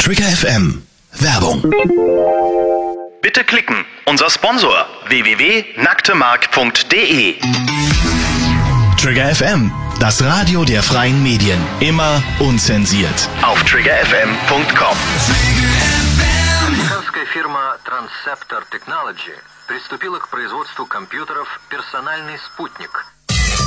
Trigger FM. Werbung. Bitte klicken. Unser Sponsor www.nacktemark.de. Trigger FM, das Radio der freien Medien. Immer unzensiert. Auf triggerfm.com. Американская фирма Transceptor Technology приступила к производству компьютеров «Персональный спутник»,